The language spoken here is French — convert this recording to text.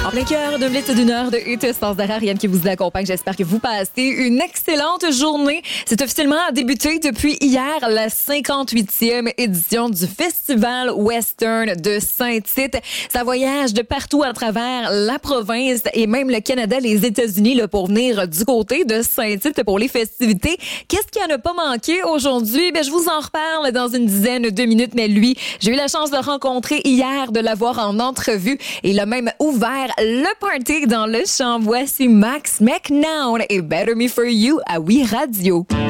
En plein cœur de blitz d'une heure de hit sans arrêt, Ariane qui vous accompagne. J'espère que vous passez une excellente journée. C'est officiellement débuté depuis hier la 58e édition du Festival Western de Saint-Tite. Ça voyage de partout à travers la province et même le Canada, les États-Unis là, pour venir du côté de Saint-Tite pour les festivités. Qu'est-ce qui en a pas manqué aujourd'hui? Je vous en reparle dans une dizaine de minutes, mais lui, j'ai eu la chance de le rencontrer hier, de l'avoir en entrevue et il a même ouvert le party dans le champ. Voici Max McNown et Better Me For You à Oui Radio.